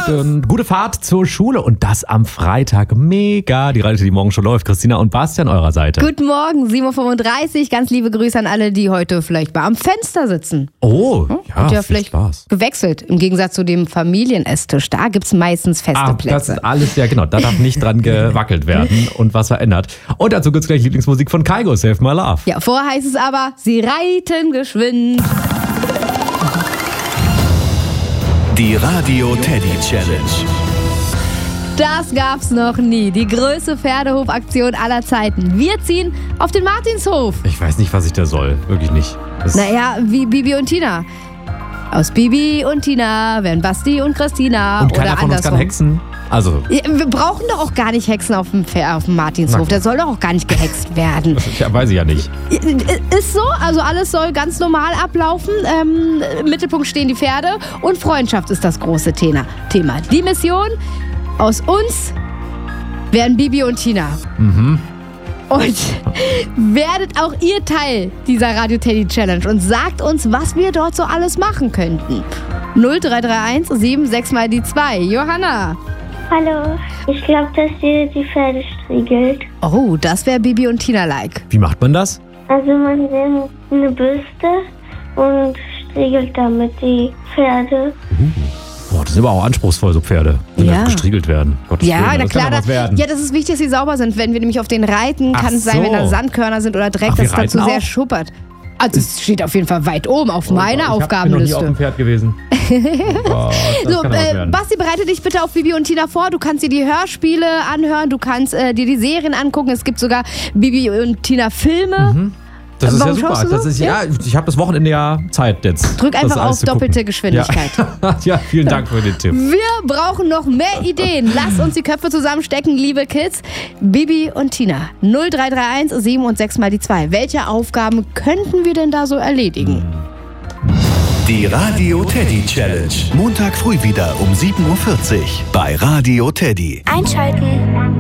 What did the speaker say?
und gute Fahrt zur Schule und das am Freitag. Mega. Die Radio, die morgen schon läuft. Christina und Basti an eurer Seite. Guten Morgen, 7.35 Uhr. Ganz liebe Grüße an alle, die heute vielleicht mal am Fenster sitzen. Oh, ja, Hat ja viel vielleicht Spaß. gewechselt. Im Gegensatz zu dem Familienesstisch. Da gibt es meistens feste Plätze. Das ist alles, ja genau. Da darf nicht dran gewackelt werden und was verändert. Und dazu gibt es gleich Lieblingsmusik von Kygo, Save My Love. Ja, vorher heißt es aber, sie reiten geschwind. Die Radio Teddy Challenge. Das gab's noch nie. Die größte Pferdehofaktion aller Zeiten. Wir ziehen auf den Martinshof. Ich weiß nicht, was ich da soll. Wirklich nicht. Naja, wie Bibi und Tina. Aus Bibi und Tina werden Basti und Christina. Und keiner oder von uns kann andersrum. hexen. Also, Ja, wir brauchen doch auch gar nicht Hexen auf dem Martinshof. Da soll doch auch gar nicht gehext werden. ja, weiß ich ja nicht. Ist so, also alles soll ganz normal ablaufen. Im Mittelpunkt stehen die Pferde und Freundschaft ist das große Thema. Die Mission, aus uns werden Bibi und Tina. Und werdet auch ihr Teil dieser Radio Teddy Challenge und sagt uns, was wir dort so alles machen könnten. 0331 76 mal die 2. Johanna. Hallo, ich glaube, dass ihr die Pferde striegelt. Oh, das wäre Bibi und Tina-like. Wie macht man das? Also man nimmt eine Bürste und striegelt damit die Pferde. Boah, das sind aber auch anspruchsvoll, so Pferde. Die Ja. gestriegelt werden. Gottes Ja, Willen, na das klar. kann doch was werden. Ja, das ist wichtig, dass sie sauber sind. Wenn wir nämlich auf den reiten, kann Ach es sein, wenn da so. Sandkörner sind oder Dreck, Ach, dass wir es dazu reiten sehr auch? schuppert. Also es steht auf jeden Fall weit oben auf meiner Ich bin noch nie auf Aufgabenliste. dem Pferd gewesen. Gott, das So, kann doch was werden. Basti, bereite dich bitte auf Bibi und Tina vor. Du kannst dir die Hörspiele anhören, du kannst dir die Serien angucken. Es gibt sogar Bibi und Tina Filme. Das ist ja Warum super. schaust du so? Das ist, ja, ich habe das Wochenende ja Zeit jetzt. Drück das einfach alles auf zu gucken. doppelte Geschwindigkeit. Ja. Ja, vielen Dank für den Tipp. Wir brauchen noch mehr Ideen. Lasst uns die Köpfe zusammenstecken, liebe Kids. Bibi und Tina. 0331 7 und 6 mal die 2. Welche Aufgaben könnten wir denn da so erledigen? Die Radio Teddy Challenge. Montag früh wieder um 7.40 Uhr bei Radio Teddy. Einschalten.